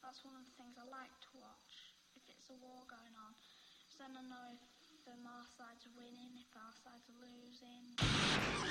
that's one of the things I like to watch, if it's a war going on. So then I know if our side's winning, if our side's losing.